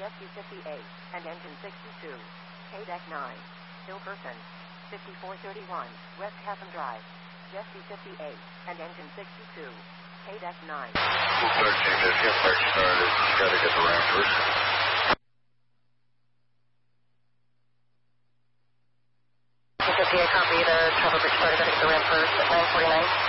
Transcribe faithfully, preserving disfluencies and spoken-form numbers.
Jesky fifty-eight, and engine sixty-two. K deck nine. Still person. fifty-four thirty-one, West Haven Drive. Jesky fifty-eight, and engine sixty-two. K deck nine. thirteen, just get back started. You gotta get the ramp first. fifty-eight, copy. The travel bridge started. Gotta get the ramp first at nine forty-nine.